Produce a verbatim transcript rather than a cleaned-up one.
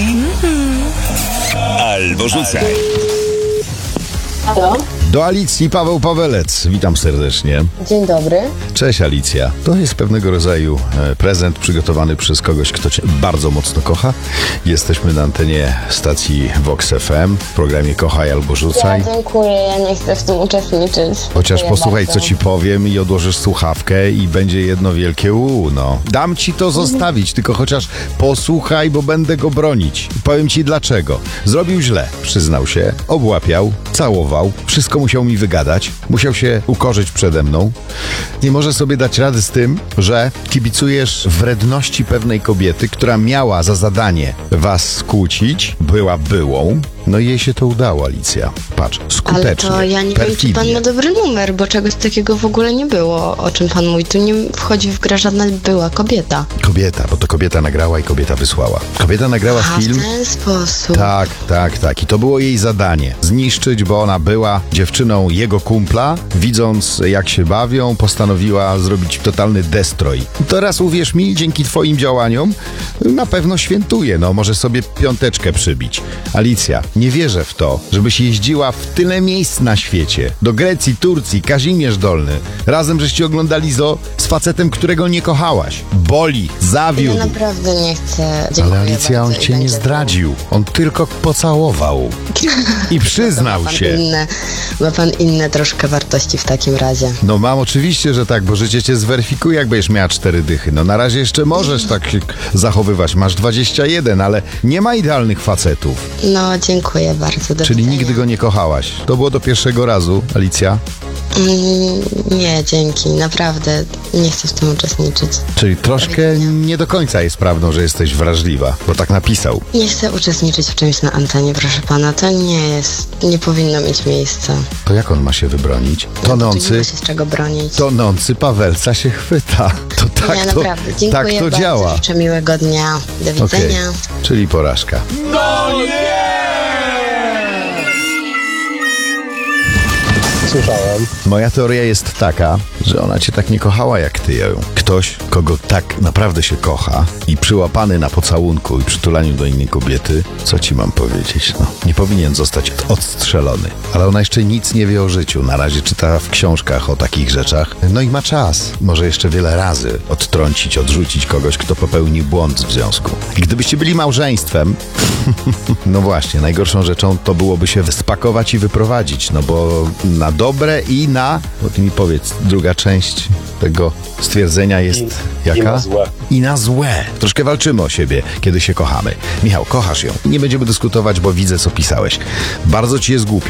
Albo rzucaj. Halo? Do Alicji Paweł Pawelec. Witam serdecznie. Dzień dobry. Cześć Alicja. To jest pewnego rodzaju e, prezent przygotowany przez kogoś, kto cię bardzo mocno kocha. Jesteśmy na antenie stacji Vox F M w programie Kochaj albo Rzucaj. Ja dziękuję, ja nie chcę w tym uczestniczyć. Chociaż Dziękuję posłuchaj, bardzo. co ci powiem i odłożysz słuchawkę i będzie jedno wielkie u, no. Dam ci to zostawić, tylko chociaż posłuchaj, bo będę go bronić. Powiem ci dlaczego. Zrobił źle, przyznał się, obłapiał, całował, wszystko musiał mi wygadać, musiał się ukorzyć przede mną. Nie może sobie dać rady z tym, że kibicujesz wredności pewnej kobiety, która miała za zadanie was skłócić, była byłą, no i jej się to udało, Alicja. Patrz, skutecznie, Ale to ja nie wiem, czy pan ma dobry numer, bo czegoś takiego w ogóle nie było, o czym pan mówi. Tu nie wchodzi w grę żadna była kobieta. Kobieta, bo to kobieta nagrała i kobieta wysłała. Kobieta nagrała A, film. w ten sposób. Tak, tak, tak. I to było jej zadanie. Zniszczyć, bo ona była dziewczyną jego kumpla. Widząc, jak się bawią, postanowiła zrobić totalny destroy. I teraz uwierz mi, dzięki twoim działaniom na pewno świętuje. No, może sobie piąteczkę przybić. Alicja, nie wierzę w to, żebyś jeździła w tyle miejsc na świecie. Do Grecji, Turcji, Kazimierz Dolny. Razem żeście oglądali zo z facetem, którego nie kochałaś. Boli, zawiódł. Ja naprawdę nie chcę. Dziękuję Ale Alicja, on bardzo i cię nie będzie zdradził. On tylko pocałował. I przyznał Ma pan się. Inne, ma pan inne troszkę wartości w takim razie. No mam oczywiście, że tak, bo życie cię zweryfikuje, jak będziesz miała cztery dychy. No na razie jeszcze możesz tak się zachowywać. Masz dwadzieścia jeden, ale nie ma idealnych facetów. No, dziękuję bardzo. Do Czyli widzenia. nigdy go nie kochałaś. To było do pierwszego razu, Alicja. Mm, nie, dzięki. Naprawdę nie chcę w tym uczestniczyć. Czyli troszkę nie do końca jest prawdą, że jesteś wrażliwa, bo tak napisał. Nie chcę uczestniczyć w czymś na antenie, proszę pana. To nie jest, nie powinno mieć miejsca. To jak on ma się wybronić? Tu Tonący, nie ma się z czego bronić. tonący Pawelca się chwyta. To tak ja to, naprawdę dziękuję tak to bardzo. działa. Życzę miłego dnia. Do Okej, widzenia. czyli porażka. Słyszałem. Moja teoria jest taka, że ona cię tak nie kochała jak ty ją. Ktoś, kogo tak naprawdę się kocha i przyłapany na pocałunku i przytulaniu do innej kobiety, co ci mam powiedzieć, no, nie powinien zostać odstrzelony. Ale ona jeszcze nic nie wie o życiu. Na razie czyta w książkach o takich rzeczach. No i ma czas. Może jeszcze wiele razy odtrącić, odrzucić kogoś, kto popełnił błąd w związku. I gdybyście byli małżeństwem, no właśnie, najgorszą rzeczą to byłoby się spakować i wyprowadzić, no bo na dobre i na, bo ty mi powiedz, druga część tego stwierdzenia jest I- jaka? i na złe. I na złe. Troszkę walczymy o siebie, kiedy się kochamy. Michał, kochasz ją. Nie będziemy dyskutować, bo widzę, co pisałeś. Bardzo ci jest głupio.